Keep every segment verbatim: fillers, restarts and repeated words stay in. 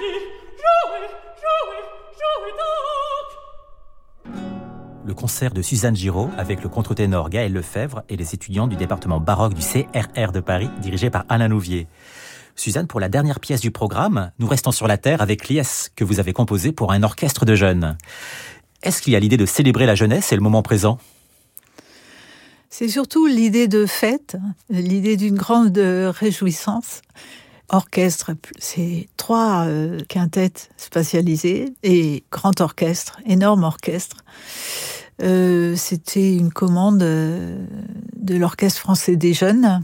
Le concert de Suzanne Giraud avec le contre-ténor Gaël Lefebvre et les étudiants du département baroque du C R R de Paris, dirigé par Alain Louvier. Suzanne, pour la dernière pièce du programme, nous restons sur la terre avec Lies, que vous avez composé pour un orchestre de jeunes. Est-ce qu'il y a l'idée de célébrer la jeunesse et le moment présent ? C'est surtout l'idée de fête, l'idée d'une grande réjouissance. Orchestre, c'est trois euh, quintettes spatialisées et grand orchestre, énorme orchestre. Euh, c'était une commande euh, de l'Orchestre français des jeunes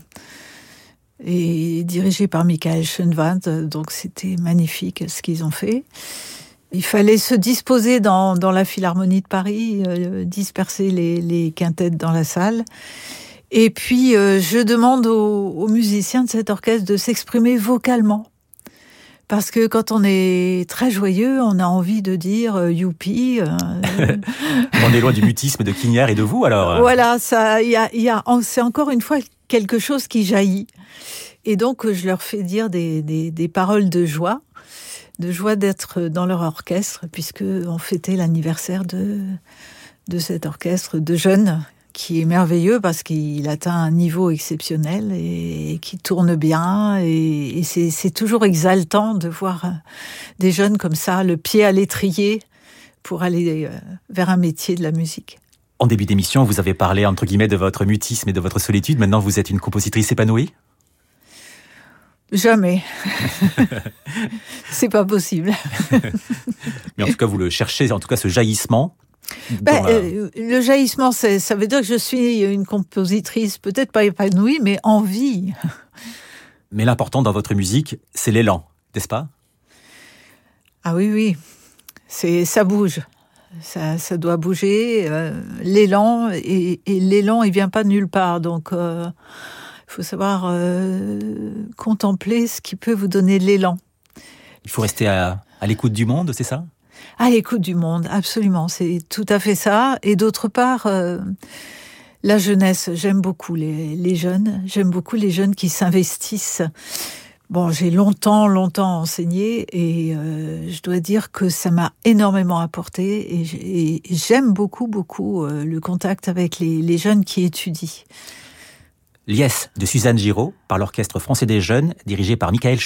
et dirigé par Michael Schoenwald, donc c'était magnifique ce qu'ils ont fait. Il fallait se disposer dans, dans la Philharmonie de Paris, euh, disperser les, les quintettes dans la salle. Et puis, euh, je demande aux, aux musiciens de cet orchestre de s'exprimer vocalement. Parce que quand on est très joyeux, on a envie de dire euh, « youpi euh, ». On est loin du mutisme de Quignard et de vous, alors. Voilà, ça, y a, y a, c'est encore une fois quelque chose qui jaillit. Et donc, je leur fais dire des, des, des paroles de joie, de joie d'être dans leur orchestre, puisqu'on fêtait l'anniversaire de, de cet orchestre de jeunes, qui est merveilleux parce qu'il atteint un niveau exceptionnel et qui tourne bien. Et, et c'est, c'est toujours exaltant de voir des jeunes comme ça, le pied à l'étrier, pour aller vers un métier de la musique. En début d'émission, vous avez parlé, entre guillemets, de votre mutisme et de votre solitude. Maintenant, vous êtes une compositrice épanouie ? Jamais. C'est pas possible. Mais en tout cas, vous le cherchez, en tout cas, ce jaillissement. Ben, la... euh, le jaillissement, c'est, ça veut dire que je suis une compositrice, peut-être pas épanouie, mais en vie. Mais l'important dans votre musique, c'est l'élan, n'est-ce pas ? Ah oui, oui. C'est, ça bouge. Ça, ça doit bouger. Euh, l'élan, et, et l'élan, il vient pas de nulle part. Donc, il euh, faut savoir euh, contempler ce qui peut vous donner l'élan. Il faut rester à, à l'écoute du monde, c'est ça ? À l'écoute du monde, absolument, c'est tout à fait ça. Et d'autre part, euh, la jeunesse, j'aime beaucoup les, les jeunes, j'aime beaucoup les jeunes qui s'investissent. Bon, j'ai longtemps, longtemps enseigné et euh, je dois dire que ça m'a énormément apporté et, et j'aime beaucoup, beaucoup euh, le contact avec les, les jeunes qui étudient. Lies de Suzanne Giraud par l'Orchestre français des jeunes, dirigé par Michael